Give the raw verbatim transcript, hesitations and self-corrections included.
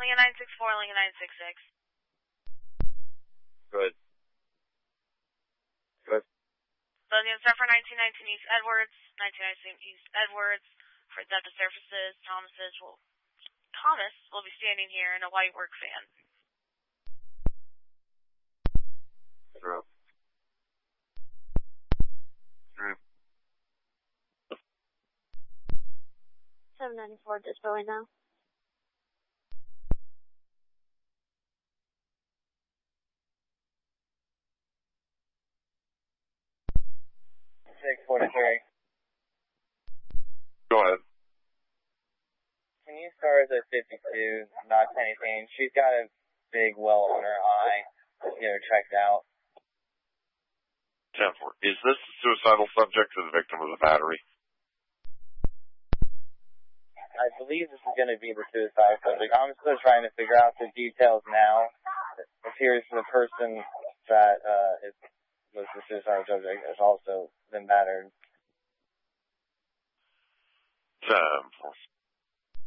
Lincoln nine six four, Lincoln nine six six. Good. Good. Building start for nineteen nineteen East Edwards, nineteen nineteen East Edwards, for Delta Services, Thomas's will, Thomas will be standing here in a white work van. True. True. seven ninety-four, dispatch now. six forty-three. Go ahead. Can you start at fifty-two, not anything? She's got a big well on her eye. Let's get her checked out. ten four. Is this a suicidal subject or the victim of the battery? I believe this is going to be the suicide subject. I'm still trying to figure out the details now. It appears the person that uh, is, was the suicide subject has also been battered. ten four.